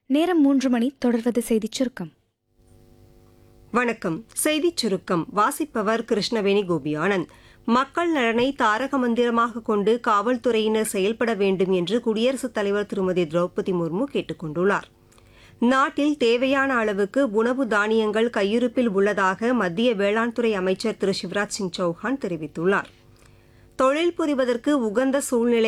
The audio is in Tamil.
நேரம் 3 மணி. தொடர்வது செய்திச் சுருக்கம். வணக்கம். செய்திச் சுருக்கம் வாசிப்பவர் கிருஷ்ணவேணி கோபியானந்த். மக்கள் நலனை தாரக மந்திரமாக கொண்டு காவல்துறையினர் செயல்பட வேண்டும் என்று குடியரசுத் தலைவர் திருமதி திரௌபதி முர்மு கேட்டுக் கொண்டுள்ளார். நாட்டில் தேவையான அளவுக்கு உணவு தானியங்கள் கையிருப்பில் உள்ளதாக மத்திய வேளாண் துறை அமைச்சர் திரு சிவராஜ் சிங் சௌஹான் தெரிவித்துள்ளார். தொழில் புரிவதற்கு உகந்த சூழ்நிலை